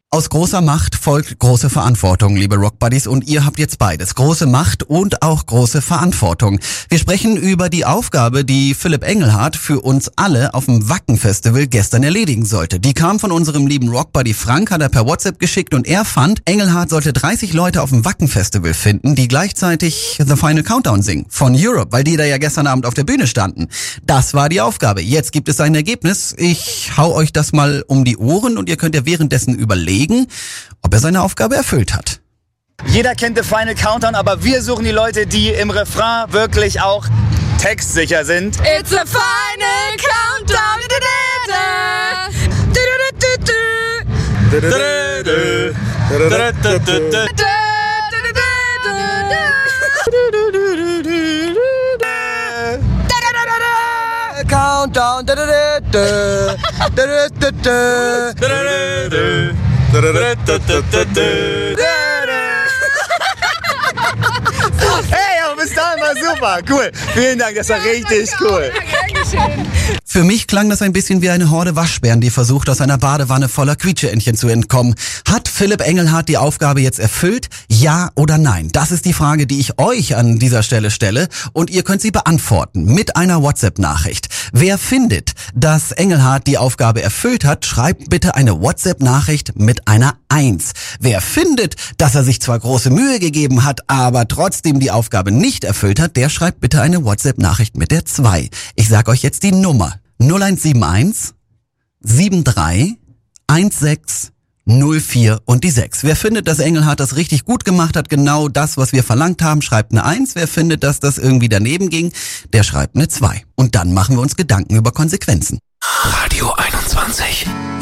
Aus großer Macht folgt große Verantwortung, liebe Rockbuddies, und ihr habt jetzt beides. Große Macht und auch große Verantwortung. Wir sprechen über die Aufgabe, die Philipp Engelhardt für uns alle auf dem Wacken-Festival gestern erledigen sollte. Die kam von unserem lieben Rockbuddy Frank, hat er per WhatsApp geschickt und er fand, Engelhardt sollte 30 Leute auf dem Wacken-Festival finden, die gleichzeitig The Final Countdown singen von Europe, weil die da ja gestern Abend auf der Bühne standen. Das war die Aufgabe. Jetzt gibt es ein Ergebnis. Ich hau euch das mal um die Ohren und ihr könnt ja währenddessen überlegen, ob er seine Aufgabe erfüllt hat. Jeder kennt The Final Countdown, aber wir suchen die Leute, die im Refrain wirklich auch textsicher sind. It's a final countdown. Countdown. Hey, aber bis dahin war super. Cool. Vielen Dank, das war richtig cool. Für mich klang das ein bisschen wie eine Horde Waschbären, die versucht, aus einer Badewanne voller Quietscheentchen zu entkommen. Hat Philipp Engelhardt die Aufgabe jetzt erfüllt? Ja oder nein? Das ist die Frage, die ich euch an dieser Stelle stelle und ihr könnt sie beantworten mit einer WhatsApp-Nachricht. Wer findet, dass Engelhardt die Aufgabe erfüllt hat, schreibt bitte eine WhatsApp-Nachricht mit einer 1. Wer findet, dass er sich zwar große Mühe gegeben hat, aber trotzdem die Aufgabe nicht erfüllt hat, der schreibt bitte eine WhatsApp-Nachricht mit der 2. Ich sag euch jetzt die Nummer. 0171 73 16 04 und die 6. Wer findet, dass Engelhardt das richtig gut gemacht hat, genau das, was wir verlangt haben, schreibt eine 1. Wer findet, dass das irgendwie daneben ging, der schreibt eine 2. Und dann machen wir uns Gedanken über Konsequenzen. Radio 21.